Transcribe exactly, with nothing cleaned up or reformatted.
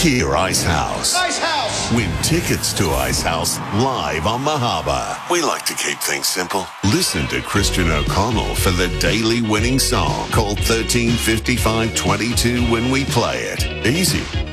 Hear Icehouse. Icehouse! Win tickets to Icehouse live on Mahaba. We like to keep things simple. Listen to Christian O'Connell for the daily winning song. Call thirteen fifty-five twenty-two when we play it. Easy.